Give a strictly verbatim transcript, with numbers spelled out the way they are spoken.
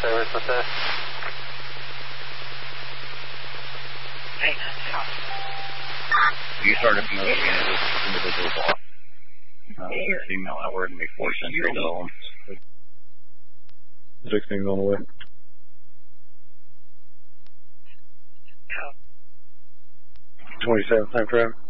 service with this. You started promoting this individual block. Uh, female outward and make four century to home. sixteen's on the way. twenty-seven, time frame.